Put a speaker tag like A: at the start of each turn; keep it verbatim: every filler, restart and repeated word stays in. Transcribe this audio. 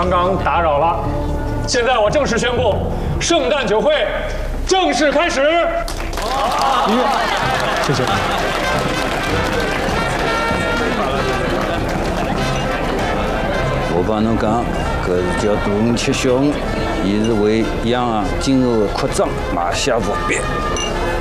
A: 刚刚打扰了。现在我正式宣布，圣诞酒会正式开始。好，音乐，谢谢。
B: 我帮侬讲，搿是叫杜文七兄，伊是为养今后的扩张埋下伏笔。